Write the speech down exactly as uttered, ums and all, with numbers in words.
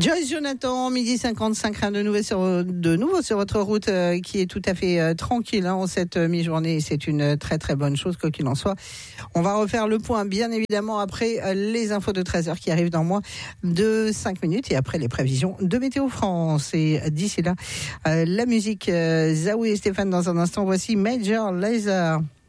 Joyce Jonathan, midi cinquante-cinq, rien de nouveau sur, de nouveau sur votre route euh, qui est tout à fait euh, tranquille hein, en cette euh, mi-journée. C'est une très très bonne chose, quoi qu'il en soit. On va refaire le point, bien évidemment, après euh, les infos de treize heures qui arrivent dans moins de cinq minutes et après les prévisions de Météo France. Et d'ici là, euh, la musique, euh, Zaou et Stéphane dans un instant. Voici Major Lazer.